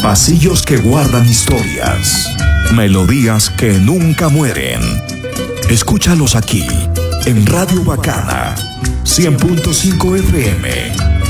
Pasillos que guardan historias, melodías que nunca mueren. Escúchalos aquí, en Radio Bacana, 100.5 FM,